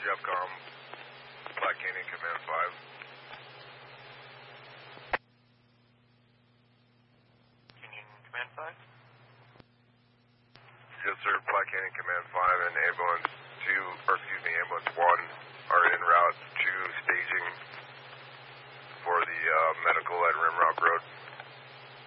Jeffcom, Black Canyon Command 5. Canyon Command 5? Yes, sir. Black Canyon Command 5 and Ambulance 2, or excuse me, Ambulance 1 are en route